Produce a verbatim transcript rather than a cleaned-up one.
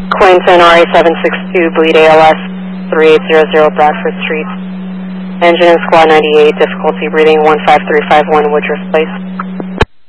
Quentin, R A seven six two, bleed A L S, three eight zero zero Bradford Street. Engine in squad ninety-eight, difficulty breathing one five three five one, Woodruff Place.